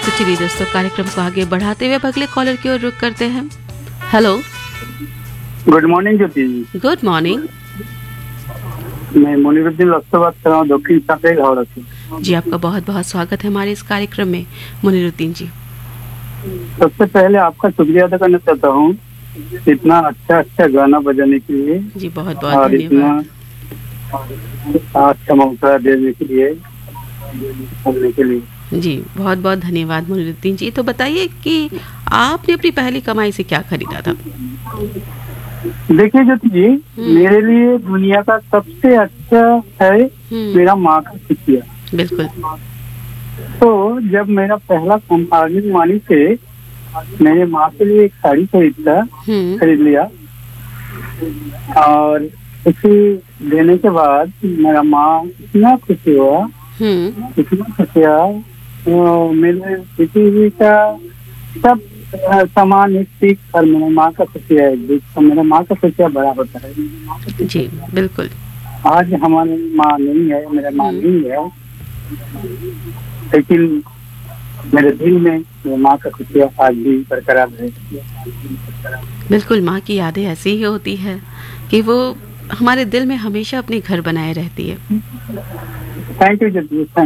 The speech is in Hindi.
तो चलिए दोस्तों, कार्यक्रम को आगे बढ़ाते हुए अब अगले कॉलर की ओर रुख करते हैं। हेलो, गुड मॉर्निंग ज्योति जी। Good morning. मैं मुनीरुद्दीन लफ्ज़ बात कर रहा हूँ, दक्षिण सापेग हावड़ा से। जी, आपका बहुत बहुत स्वागत है हमारे इस कार्यक्रम में मुनीरुद्दीन जी। सबसे पहले आपका शुक्रिया अदा करना चाहता हूँ इतना अच्छा अच्छा गाना बजाने के लिए जी, बहुत बहुत और इतना धन्यवाद। अच्छा मौका देने के लिए, सुनने के लिए। जी, बहुत बहुत धन्यवाद मुनीरुद्दीन जी। तो बताइए कि आपने अपनी पहली कमाई से क्या खरीदा था? देखिए ज्योति जी, मेरे लिए दुनिया का सबसे अच्छा है मेरा माँ का खुशिया। बिल्कुल। तो जब मेरा पहला अर्निंग मनी से मैंने माँ के लिए एक साड़ी खरीद लिया और उसे देने के बाद मेरा माँ इतना खुशी हुआ, इतना खुशी हुआ। मेरे किसी भी का सब सामान ठीक और मेरे माँ का खुशिया है, मेरे माँ का खुशिया बड़ा होता है। जी बिल्कुल। आज हमारी माँ नहीं है, मेरे माँ नहीं है, लेकिन मेरे दिल में मेरे माँ का खुशिया आज भी बरकरार है। बिल्कुल, माँ की यादें ऐसी ही होती है कि वो हमारे दिल में हमेशा अपने घर बनाए रहती है। Thank you.